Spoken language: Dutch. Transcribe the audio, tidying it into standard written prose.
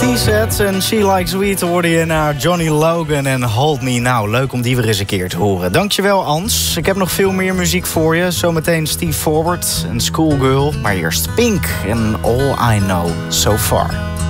T-Set en She Likes Sweet hoorde je naar Johnny Logan en Hold Me Now. Leuk om die weer eens een keer te horen. Dankjewel, Ans. Ik heb nog veel meer muziek voor je. Zometeen Steve Forward en Schoolgirl. Maar eerst Pink en All I Know So Far.